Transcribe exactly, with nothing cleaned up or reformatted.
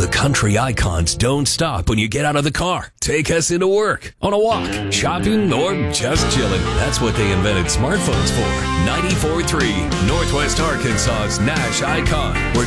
The country icons don't stop when you get out of the car. Take us into work, on a walk, shopping, or just chilling. That's what they invented smartphones for. ninety-four point three Northwest Arkansas's Nash Icon, where